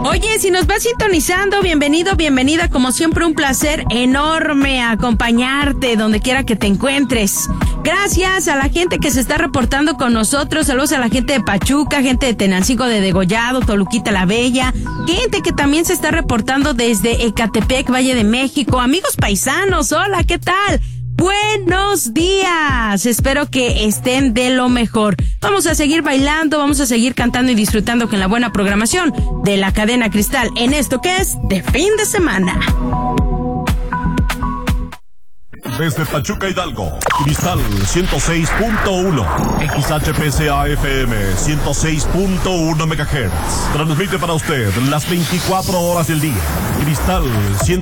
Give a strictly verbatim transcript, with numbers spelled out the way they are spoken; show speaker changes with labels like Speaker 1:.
Speaker 1: Oye, si nos vas sintonizando, bienvenido, bienvenida. Como siempre, un placer enorme acompañarte donde quiera que te encuentres. Gracias a la gente que se está reportando con nosotros. Saludos a la gente de Pachuca, gente de Tenancingo de Degollado, Toluquita la Bella. Gente que también se está reportando desde Ecatepec, Valle de México. Amigos paisanos, hola, ¿qué tal? Buenos días, espero que estén de lo mejor. Vamos a seguir bailando, vamos a seguir cantando y disfrutando con la buena programación de la cadena Cristal en esto que es de fin de semana.
Speaker 2: Desde Pachuca, Hidalgo, Cristal ciento seis punto uno, X H P C A F M ciento seis punto uno megahertz. Transmite para usted las veinticuatro horas del día. Cristal ciento